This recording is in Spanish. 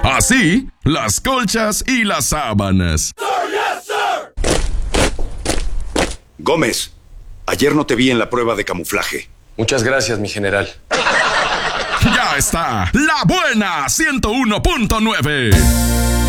Así, las colchas y las sábanas. Gómez, ayer no te vi en la prueba de camuflaje. Muchas gracias, mi general. Ya está, La Buena 101.9.